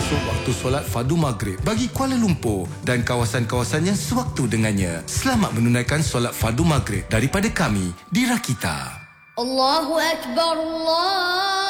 masuk waktu solat fardu maghrib bagi Kuala Lumpur dan kawasan-kawasan yang sewaktu dengannya. Selamat menunaikan solat fardu maghrib daripada kami di Rakita. Allahu Akbar, Allah.